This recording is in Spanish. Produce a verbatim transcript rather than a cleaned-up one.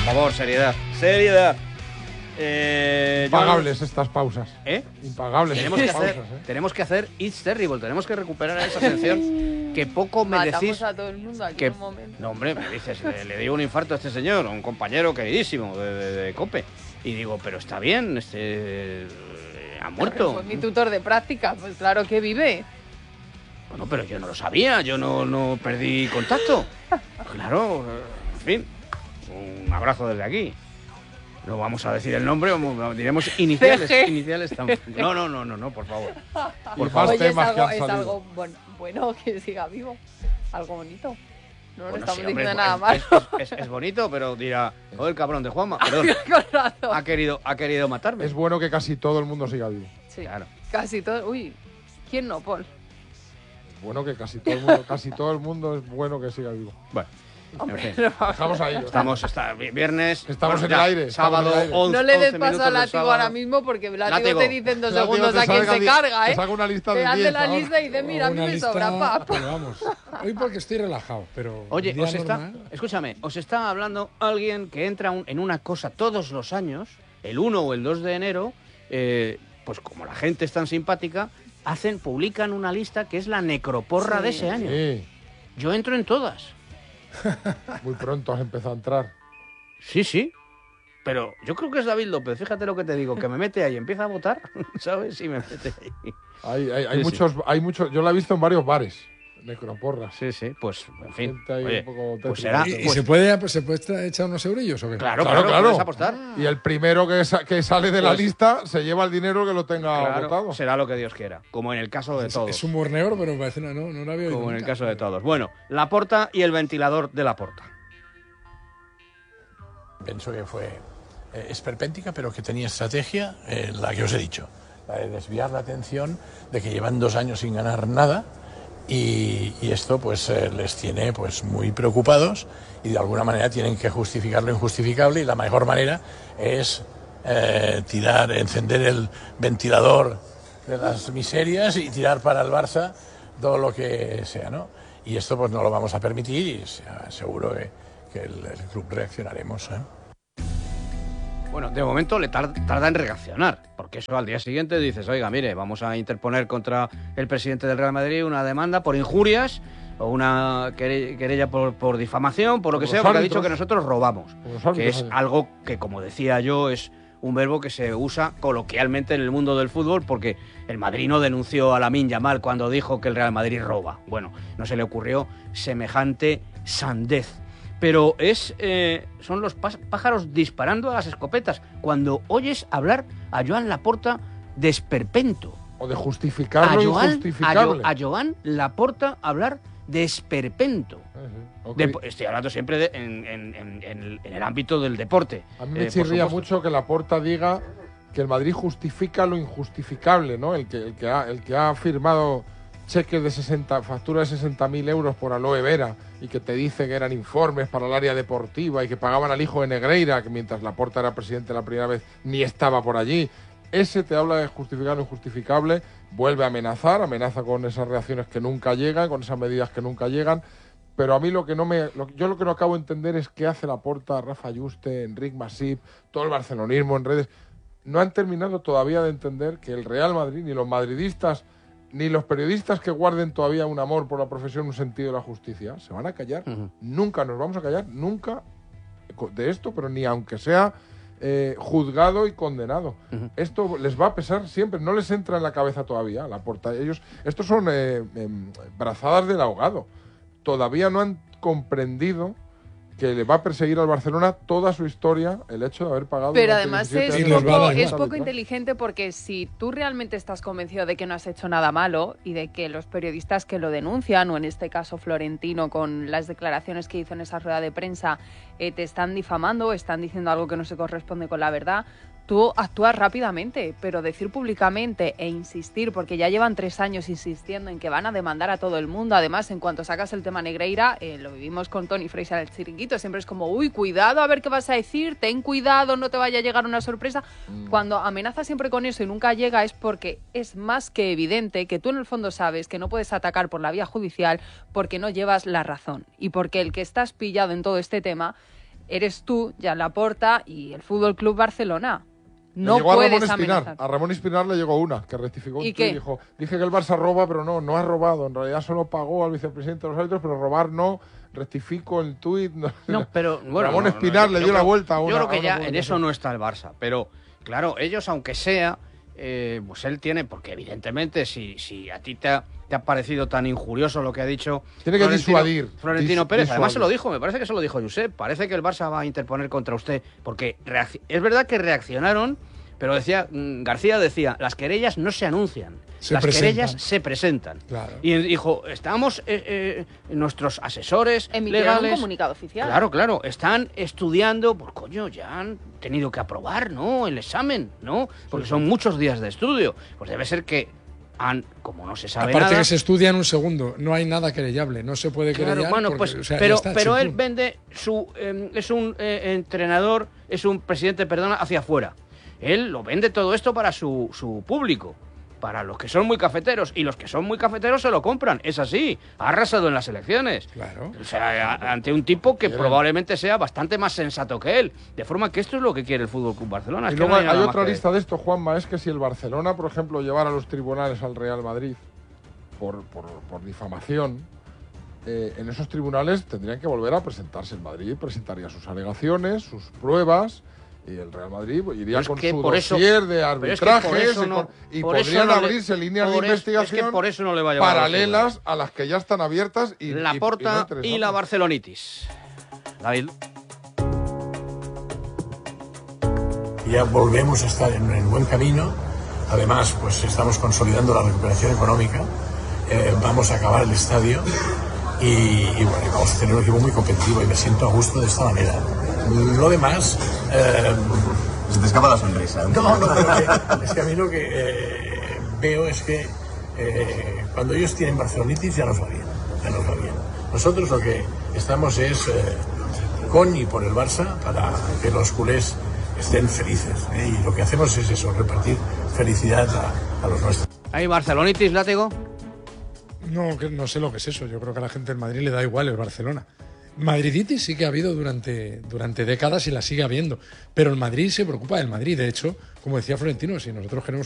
favor, seriedad. Seriedad. Eh, Impagables yo... estas pausas. ¿Eh? Impagables tenemos estas que hacer, pausas. ¿eh? Tenemos que hacer It's Terrible. Tenemos que recuperar esa sección que poco me Matamos decís. a todo el mundo aquí que... en un momento. No, hombre, me dices, le, le dio un infarto a este señor, a un compañero queridísimo de, de, de COPE. Y digo, pero está bien, este eh, ha muerto. Fue mi tutor de práctica, pues claro que vive. Bueno, pero yo no lo sabía, yo no, no perdí contacto. Claro, en fin, un abrazo desde aquí. No vamos a decir el nombre, diremos iniciales. iniciales también. No, no, no, no, no, por favor. Por favor. Oye, es temas que algo, han es salido. algo bueno, bueno que siga vivo. Algo bonito. No nos Bueno, estamos sí, hombre, diciendo es, nada es, malo. es, es, es bonito, pero dirá, oh, el cabrón de Juanma, perdón, Con razón. ha querido, ha querido matarme. Es bueno que casi todo el mundo siga vivo. Sí, Claro. casi todo. Uy, ¿quién no, Paul? Bueno que casi todo el mundo, casi todo el mundo es bueno que siga vivo. Bueno, Hombre, en fin. no, Dejamos ahí. Estamos, está, viernes. Estamos en ya, el aire, estamos Sábado, en el aire. once, no le des once paso minutos al del látigo sábado. ahora mismo porque el látigo, Látigo. te dice en dos Látigo, segundos te a quién salga se di- carga, te ¿eh? salga una lista Te de hace diez la ahora. lista y dice, mira, a mí Una me lista, sobra, papá. pero vamos, hoy porque estoy relajado, pero Oye, un día os está, normal, escúchame, os está hablando alguien que entra un- en una cosa todos los años, el uno o el dos de enero, eh, pues como la gente es tan simpática, hacen, publican una lista que es la necroporra Sí. de ese año. Sí, Yo entro en todas. muy pronto has empezado a entrar. Sí, sí. Pero yo creo que es David López, fíjate lo que te digo, que me mete ahí, empieza a votar, ¿sabes? Y me mete ahí. Hay, hay, hay Sí, sí. muchos, hay muchos. Yo la he visto en varios bares. Necroporras. Sí, sí, pues, en fin. Gente ahí Oye, un poco pues tétrica. será... ¿Y, y pues, se puede, se puede tra- echar unos eurillos o qué? claro, Claro, claro, claro. puedes apostar. Y el primero que, sa- que sale de la Pues- lista se lleva el dinero que lo tenga Claro, votado. será lo que Dios quiera, como en el caso de Es, todos. es un humor negro, pero me parece una, no, no la había oído Como en el nunca. caso de todos. Bueno, Laporta y el ventilador de Laporta. Pienso que fue eh, esperpéntica, pero que tenía estrategia, eh, la que os he dicho, la de desviar la atención de que llevan dos años sin ganar nada y, y esto pues eh, les tiene pues muy preocupados y de alguna manera tienen que justificar lo injustificable y la mejor manera es eh, tirar, encender el ventilador de las miserias y tirar para el Barça todo lo que sea, ¿no? Y esto pues no lo vamos a permitir y sea- seguro que, que el, el club reaccionaremos, ¿eh? Bueno, de momento le tar- tarda en reaccionar, porque eso al día siguiente dices, oiga, mire, vamos a interponer contra el presidente del Real Madrid una demanda por injurias o una quere- querella por, por difamación, por lo que Como sea, los porque ha árbitros. dicho que nosotros robamos, Como los que árbitros, es oye. algo que, como decía yo, es un verbo que se usa coloquialmente en el mundo del fútbol, porque el Madrid no denunció a Lamine Yamal cuando dijo que el Real Madrid roba. Bueno, no se le ocurrió semejante sandez. Pero es eh, son los pás- pájaros disparando a las escopetas cuando oyes hablar a Joan Laporta de esperpento. O de A justificar lo Joan, a, injustificable. Jo- a Joan Laporta hablar de esperpento. Sí, sí. Ok. De- estoy hablando siempre de- en, en- en- en el, en el ámbito del deporte. A mí me Eh, por chirría supuesto. mucho que Laporta diga que el Madrid justifica lo injustificable, ¿no? El que, el que, ha, el que ha firmado cheques de sesenta, factura de sesenta mil euros por Aloe Vera y que te dice que eran informes para el área deportiva y que pagaban al hijo de Negreira, que mientras Laporta era presidente la primera vez ni estaba por allí. Ese te habla de justificar lo injustificable, vuelve a amenazar, amenaza con esas reacciones que nunca llegan, con esas medidas que nunca llegan. Pero a mí lo que no me, lo- yo lo que no acabo de entender es qué hace Laporta, Rafa Yuste, Enric Masip, todo el barcelonismo en redes. No han terminado todavía de entender que el Real Madrid, ni los madridistas, ni los periodistas que guarden todavía un amor por la profesión, un sentido de la justicia, se van a callar. Ujú. Nunca nos vamos a callar, nunca de esto, pero ni aunque sea eh, juzgado y condenado. Ujú. Esto les va a pesar siempre, no les entra en la cabeza todavía. La porta, ellos, estos son eh, em, brazadas del ahogado. Todavía no han comprendido que le va a perseguir al Barcelona toda su historia el hecho de haber pagado. Pero durante además diecisiete es Y años les va a poco, dar es igual. poco arbitral. inteligente porque si tú realmente estás convencido de que no has hecho nada malo y de que los periodistas que lo denuncian, o en este caso Florentino con las declaraciones que hizo en esa rueda de prensa, eh, te están difamando, están diciendo algo que no se corresponde con la verdad, tú actúas rápidamente, pero decir públicamente e insistir, porque ya llevan tres años insistiendo en que van a demandar a todo el mundo. Además, en cuanto sacas el tema Negreira, eh, lo vivimos con Tony Fraser en el chiringuito, siempre es como, uy, cuidado a ver qué vas a decir, ten cuidado, no te vaya a llegar una sorpresa. Mm. Cuando amenazas siempre con eso y nunca llega es porque es más que evidente que tú en el fondo sabes que no puedes atacar por la vía judicial porque no llevas la razón y porque el que estás pillado en todo este tema eres tú, Joan Laporta y el Fútbol Club Barcelona. Le No llegó a puedes Ramón Espinar. amenazar. A Ramón Espinar le llegó una, que rectificó un ¿Y tuit qué? y dijo, dije que el Barça roba, pero no, no ha robado. En realidad solo pagó al vicepresidente de los árbitros, pero robar no. Rectifico el tuit. No, No, pero bueno, Ramón no, no, Espinar yo- le yo dio la creo- vuelta a una. Yo creo a que una ya en publicación. eso no está el Barça, pero claro, ellos aunque sea, eh, pues él tiene, porque evidentemente si, si a ti te ha, te ha parecido tan injurioso lo que ha dicho Tiene que Florentino, disuadir, Florentino dis- Pérez, además se lo disuadir. dijo, me parece que se lo dijo Josep, parece que el Barça va a interponer contra usted, porque reacc- es verdad que reaccionaron, pero decía mm, García decía, las querellas no se anuncian, Se las presentan. querellas se presentan. Claro. Y dijo, estamos, eh, eh, nuestros asesores Emitieron legales... un comunicado oficial. Claro, claro, están estudiando, pues coño, ya han tenido que aprobar, ¿no? El examen, ¿no? Porque son muchos días de estudio. Pues debe ser que han, como no se sabe Aparte nada... que se estudia en un segundo, no hay nada querellable, no se puede Claro, querellar. bueno, porque, pues, o sea, ya pero, está, pero él chimpún. vende su... eh, es un eh, entrenador, es un presidente, perdona, hacia afuera. Él lo vende todo esto para su, su público, para los que son muy cafeteros, y los que son muy cafeteros se lo compran, es así, ha arrasado en las elecciones. Claro. O sea, a- ante un tipo que Quieren. probablemente sea bastante más sensato que él, de forma que esto es lo que quiere el Fútbol Club Barcelona. Y Es que luego no hay, nada hay más otra que- lista de esto, Juanma, es que si el Barcelona, por ejemplo, llevara a los tribunales al Real Madrid por, por, por difamación, eh, en esos tribunales tendrían que volver a presentarse. El Madrid presentaría sus alegaciones, sus pruebas, y el Real Madrid iría Pero es con que su por eso- dossier de pero es que por arbitrajes eso y no- con- y por eso podrían no le- abrirse líneas de por eso- investigación es que por eso no le va a llevar a los paralelas a las que ya están abiertas y, y- y no Laporta y, interesantes. la barcelonitis. David. Ya volvemos a estar en el buen camino. Además, pues estamos consolidando la recuperación económica. Eh, vamos a acabar el estadio y, y, bueno, y vamos a tener un equipo muy competitivo y me siento a gusto de esta manera. Lo demás, eh, Se te escapa la sonrisa. no, no, porque es que a mí lo que eh, veo es que eh, cuando ellos tienen barcelonitis ya nos va bien, ya nos va bien. Nosotros lo que estamos es eh, con y por el Barça para que los culés estén felices, ¿eh? Y lo que hacemos es eso, repartir felicidad a, a los nuestros. ¿Hay barcelonitis, Látego? No, que no sé lo que es eso. Yo creo que a la gente del Madrid le da igual el Barcelona. Madriditis sí que ha habido durante, durante décadas y la sigue habiendo. Pero el Madrid se preocupa del Madrid. De hecho, como decía Florentino, si nosotros queremos